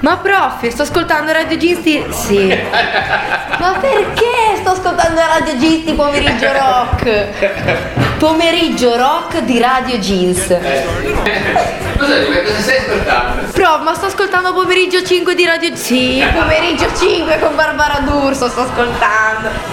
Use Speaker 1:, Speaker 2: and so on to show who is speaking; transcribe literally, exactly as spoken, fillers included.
Speaker 1: Ma prof, sto ascoltando Radio Gisti. Sì. Ma perché sto ascoltando Radio Gisti pomeriggio rock? Pomeriggio rock di Radio Jeans.
Speaker 2: Cosa cosa stai ascoltando?
Speaker 1: Prof, ma sto ascoltando pomeriggio cinque di Radio. Sì, pomeriggio cinque con Barbara D'Urso sto ascoltando.